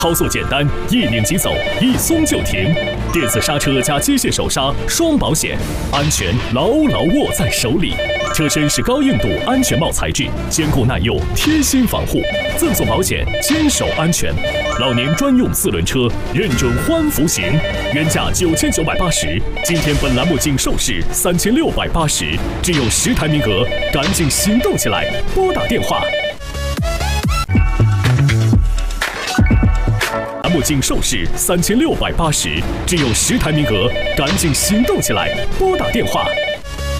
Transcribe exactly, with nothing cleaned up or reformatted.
操作简单，一拧即走，一松就停。电子刹车加机械手刹，双保险，安全牢牢握在手里。车身是高硬度安全帽材质，坚固耐用，贴心防护，赠送保险，坚守安全。老年专用四轮车，认准欢福行，原价九千九百八十，今天本栏目仅售市三千六百八十，只有十台名额，赶紧行动起来，拨打电话。栏目仅售市三千六百八十，只有十台名额，赶紧行动起来，拨打电话。